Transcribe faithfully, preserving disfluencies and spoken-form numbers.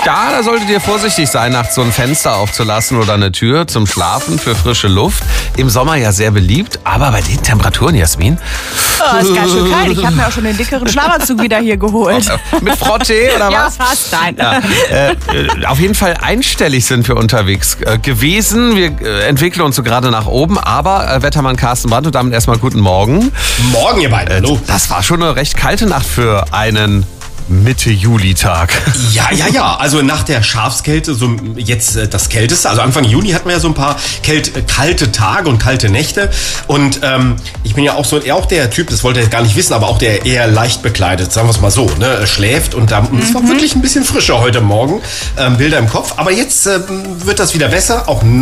Ja, da solltet ihr vorsichtig sein, nachts so ein Fenster aufzulassen oder eine Tür zum Schlafen für frische Luft. Im Sommer ja sehr beliebt, aber bei den Temperaturen, Jasmin. Oh, ist ganz schön kalt. Ich habe mir auch schon den dickeren Schlafanzug wieder hier geholt. Mit Frottee oder Ja, was? fast, nein. Ja, äh, auf jeden Fall einstellig sind wir unterwegs äh, gewesen. Wir äh, entwickeln uns so gerade nach oben, aber äh, Wettermann Carsten Brandt und damit erstmal guten Morgen. Morgen, ihr beiden. Hallo. Äh, das war schon eine recht kalte Nacht für einen Mitte-Juli-Tag. Ja, ja, ja. Also nach der Schafskälte, so jetzt äh, das Kälteste. Also Anfang Juni hatten wir ja so ein paar kält, äh, kalte Tage und kalte Nächte. Und ähm, ich bin ja auch so auch der Typ, das wollte ihr gar nicht wissen, aber auch der eher leicht bekleidet, sagen wir es mal so, ne, schläft. Und da, mhm. es war wirklich ein bisschen frischer heute Morgen. Ähm, Bilder im Kopf. Aber jetzt äh, wird das wieder besser. Auch